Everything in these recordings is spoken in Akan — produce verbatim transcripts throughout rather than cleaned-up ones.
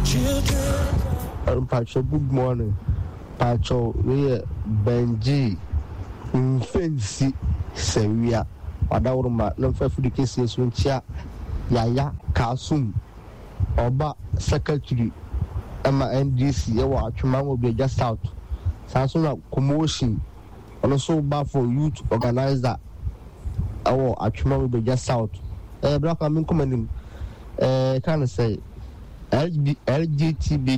Pacho, good morning. Pacho, we Benji Fancy Sevilla. Adauruma, no fair for the cases when Chia Yaya Kasum Oba Secretary Emma N D C. Ewa Chuma will be just out. Samsung commotion. And also bad for youth organizer. Our Achuma will be just out. Eh, black I mean coming. Eh, kind of say L G T B.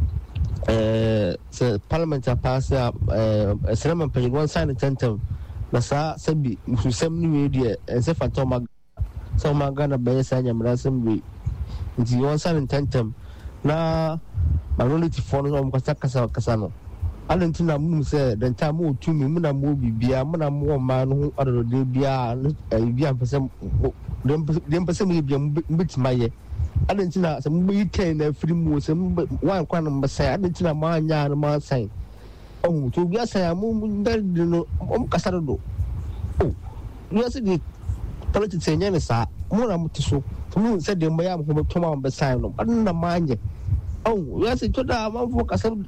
Uh, so Parliament has passed a ceremony paying one sign and ten term. Nasa Sabi, who send me media and say for Tom so my Ghana by Sanya Assembly. It's one sign and ten term. Now, my only to follow on Casacasa Casano. I don't think I'm said, then time more to me, Muna movie, be a man more man who other day be a be for some them person will be a bit my. I didn't know some weekend and free moves and one quantum say I didn't know my yard man saying, oh, to be a say I'm moving there, you know, um Casado. Oh, yes, the politics saying, yes, more I'm to show. Who said the Mayam who come on beside them? I don't mind it. Oh, yes, it could have one for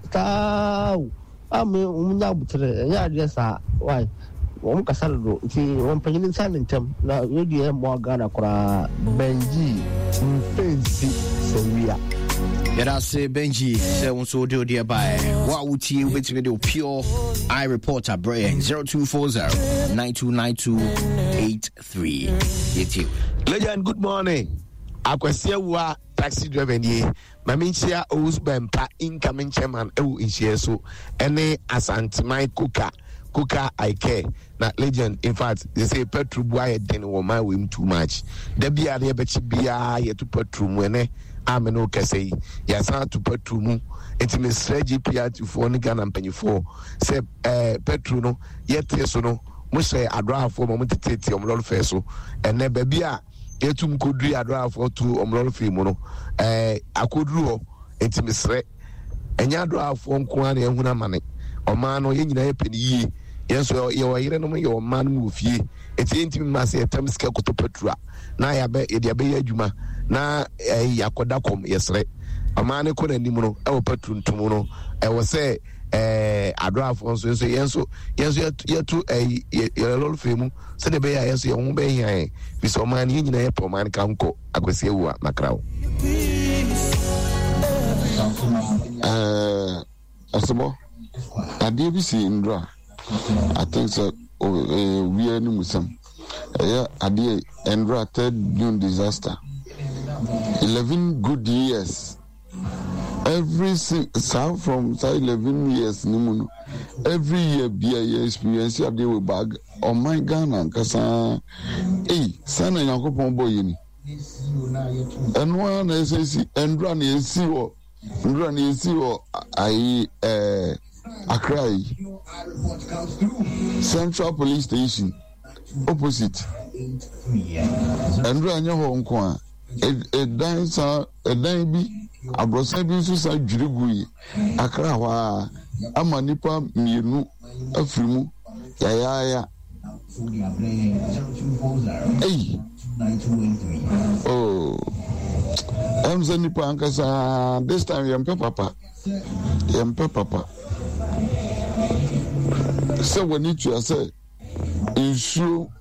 Casado. I mean, now, yeah, yes, why? One Casado, see, one penny signing term. Now, you dear Morgana Benji. Fancy Sevilla. Let us say Benji, so so do dear by what would you with video pure I reporter brain zero two four zero nine two nine two eight three. Legend, good morning. Akwasia wa taxi driver ni Maminchia Ous Bempa incoming chairman ewu inshie so ene Asantimai Kuka Kuka I care. Na legend, in fact, they say petrol boy then wo my wim too much. The bia de bechi bia ye to petrol mwene ameno kese ya san to petrol mu intime strategy pia to for Ghana mpanyifo say eh petrol no yete so no mo say adwa for mo tete omlol fe so ene ba bia yetum kodri adwa for to omlol fe mu no eh akodru ho intime sre enya adwa for nko an ehuna mane oma no ye nyina ye peni yi yenso ye wayire no ye o man mu fie eti ntimi mase etam sika koto petrol na ya be e dia be adwuma na yakoda kom yesre amane ko nanim no e wo petrol ntum no e wo se eh adrafo nso nso yenso yenso yetu eh yelol femu se de be ya yenso ye ho be hian bi so man ye nyina ye po man kanko akwese ewu makrawo eh asmo ade bi si ndra I think so we are musam yeah ade ndra third June disaster eleven good years every some from eleven years nimuno every year be a experience you dey with bag oh my Ghana kasa eh sana yakopon boy ni enwa na esi endra na esi wo endra na esi wo ai eh Accra Central Police Station opposite endra anya ho nko a e dansa e dan bi abrosan bi so sa dwirigu yi Accra wa ama nipa mienu afrimu ya ya ya ei oh em se nipa ankasa this time yam papa yam papa so when you say issue